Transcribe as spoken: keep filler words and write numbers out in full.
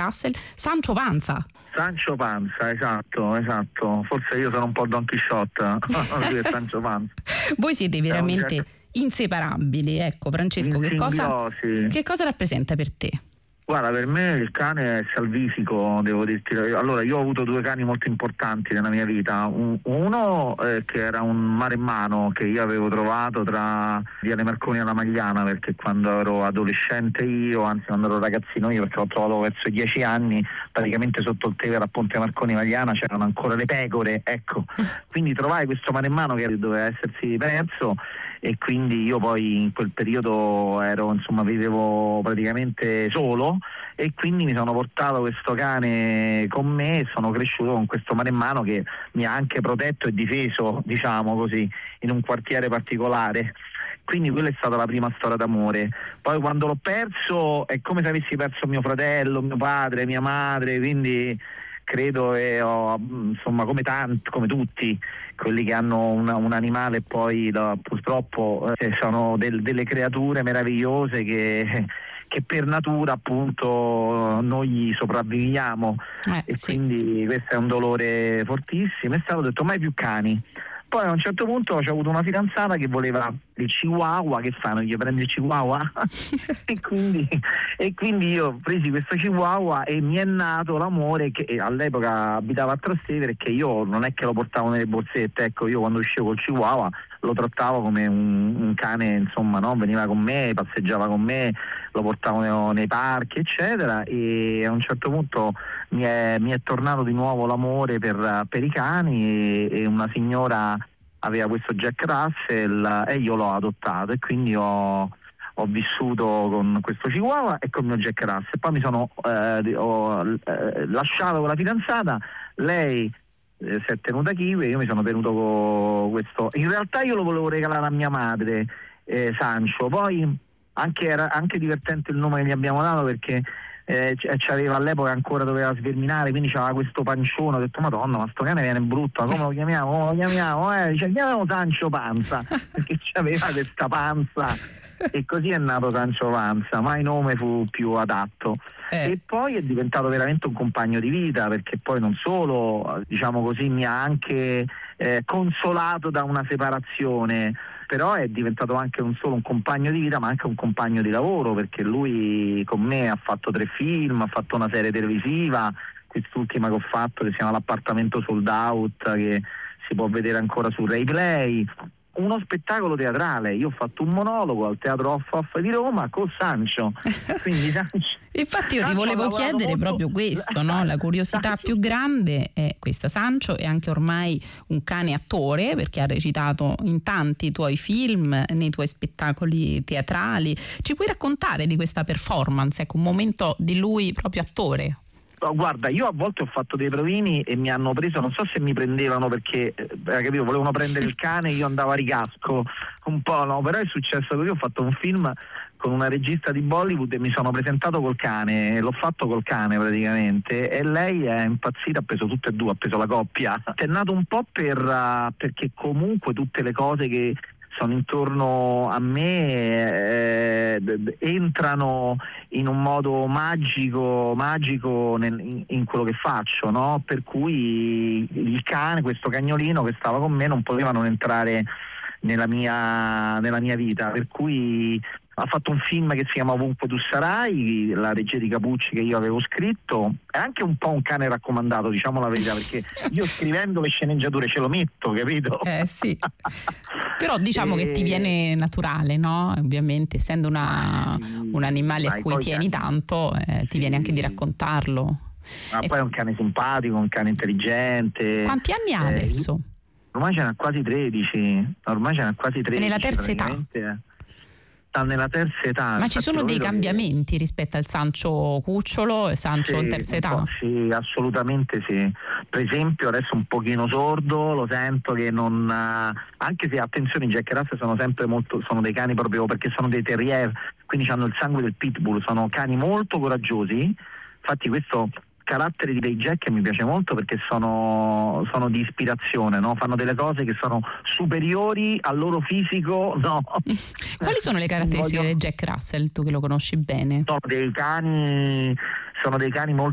Russell, Sancho Panza. Sancho Panza, esatto, esatto. Forse io sono un po' Don Chisciotte, lui è Sancho Panza. Voi siete veramente inseparabili, ecco Francesco, che cosa, che cosa rappresenta per te? Guarda, per me il cane è salvifico, devo dirti. Allora, io ho avuto due cani molto importanti nella mia vita. Un, uno eh, che era un maremmano che io avevo trovato tra Viale Marconi e la Magliana, perché quando ero adolescente io, anzi quando ero ragazzino io, perché l'ho trovato verso i dieci anni, praticamente sotto il Tevere a Ponte Marconi Magliana c'erano ancora le pecore, ecco. Quindi trovai questo maremmano che doveva essersi perso, e quindi io poi in quel periodo ero, insomma, vivevo praticamente solo, e quindi mi sono portato questo cane con me e sono cresciuto con questo maremmano che mi ha anche protetto e difeso, diciamo così, in un quartiere particolare. Quindi quella è stata la prima storia d'amore. Poi quando l'ho perso è come se avessi perso mio fratello, mio padre, mia madre, quindi credo e ho, insomma, come tanti, come tutti quelli che hanno una, un animale, poi da, purtroppo eh, sono del, delle creature meravigliose che, che per natura appunto noi sopravviviamo, eh, e sì. Quindi questo è un dolore fortissimo. È stato detto mai più cani. Poi a un certo punto ho avuto una fidanzata che voleva il chihuahua, che fanno? Gli prendi il chihuahua? e, quindi, e quindi io ho preso questo chihuahua e mi è nato l'amore, che all'epoca abitava a Trastevere, che io non è che lo portavo nelle borsette, ecco, io quando uscivo col chihuahua lo trattavo come un, un cane, insomma, no? Veniva con me, passeggiava con me, lo portavo nei parchi, eccetera, e a un certo punto mi è, mi è tornato di nuovo l'amore per, per i cani, e, e una signora aveva questo Jack Russell e io l'ho adottato, e quindi ho, ho vissuto con questo chihuahua e con il mio Jack Russell. Poi mi sono eh, ho, eh, lasciato con la fidanzata, lei eh, si è tenuta Kiwi e io mi sono tenuto con questo. In realtà io lo volevo regalare a mia madre, eh, Sancho, poi anche era anche divertente il nome che gli abbiamo dato, perché eh, c'aveva all'epoca, ancora doveva sverminare, quindi c'aveva questo pancione. Ho detto madonna, ma sto cane viene brutto, come lo chiamiamo? Come lo chiamiamo? Eh, dice, chiamiamo Sancho Panza, perché c'aveva questa panza, e così è nato Sancho Panza, mai nome fu più adatto. Eh. E poi è diventato veramente un compagno di vita, perché poi non solo, diciamo così, mi ha anche eh, consolato da una separazione, però è diventato anche non solo un compagno di vita ma anche un compagno di lavoro, perché lui con me ha fatto tre film, ha fatto una serie televisiva, quest'ultima che ho fatto che si chiama L'appartamento sold out, che si può vedere ancora su Rai Play, uno spettacolo teatrale. Io ho fatto un monologo al Teatro Off Off di Roma con Sancho. Quindi Sancho, infatti io Sancho ti volevo chiedere molto... proprio questo, no? La curiosità Sancho. più grande è questa. Sancho è anche ormai un cane attore, perché ha recitato in tanti tuoi film, nei tuoi spettacoli teatrali. Ci puoi raccontare di questa performance, ecco, un momento di lui proprio attore? Guarda, io a volte ho fatto dei provini e mi hanno preso, non so se mi prendevano perché eh, capito, volevano prendere il cane, io andavo a ricasco un po', no? Però è successo così, ho fatto un film con una regista di Bollywood e mi sono presentato col cane, l'ho fatto col cane praticamente, e lei è impazzita, ha preso tutte e due, ha preso la coppia. È nato un po' per uh, perché comunque tutte le cose che sono intorno a me eh, entrano in un modo magico magico nel, in, in quello che faccio, no? Per cui il cane, questo cagnolino che stava con me, non poteva non entrare nella mia, nella mia vita, per cui ha fatto un film che si chiama Ovunque tu sarai, la regia di Capucci che io avevo scritto. È anche un po' un cane raccomandato, diciamo la verità, perché io scrivendo le sceneggiature ce lo metto, capito? Eh sì. Però diciamo e... che ti viene naturale, no? Ovviamente, essendo una, sì, un animale a cui tieni cani... tanto, eh, sì. ti viene anche di raccontarlo. Ma e... poi è un cane simpatico, un cane intelligente. Quanti anni ha eh, adesso? Ormai ce n'ha quasi tredici. Ormai ce n'ha quasi tredici. È nella terza età? Nella terza età. Ma ci sono dei cambiamenti che... rispetto al Sancho cucciolo e Sancho sì, in terza età? Sì, assolutamente sì. Per esempio adesso un pochino sordo, lo sento che non, anche se attenzione, i Jack Russell sono sempre molto, sono dei cani proprio perché sono dei terrier, quindi hanno il sangue del pitbull, sono cani molto coraggiosi. Infatti questo carattere dei Jack mi piace molto perché sono, sono di ispirazione, no? Fanno delle cose che sono superiori al loro fisico, no? Quali sono le caratteristiche Voglio... del Jack Russell, tu che lo conosci bene? Sono dei cani, sono dei cani molto